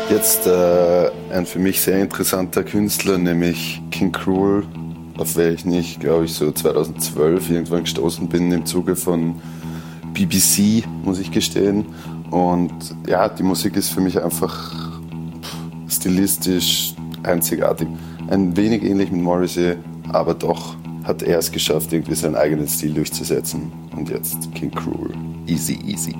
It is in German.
Jetzt ein für mich sehr interessanter Künstler, nämlich King Krule, auf welchen ich, glaube ich, so 2012 irgendwann gestoßen bin im Zuge von BBC, muss ich gestehen. Und ja, die Musik ist für mich einfach stilistisch einzigartig. Ein wenig ähnlich mit Morrissey, aber doch hat er es geschafft, irgendwie seinen eigenen Stil durchzusetzen. Und jetzt King Krule. Easy, easy.